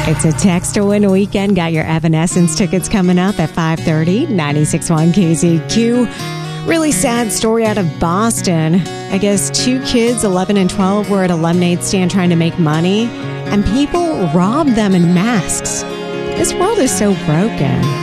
It's a text to win weekend. Got your Evanescence tickets coming up at 5:30, 96.1 KZQ. Really sad story out of Boston. I guess 2 kids, 11 and 12, were at a lemonade stand trying to make money, and people robbed them in masks. This world is so broken.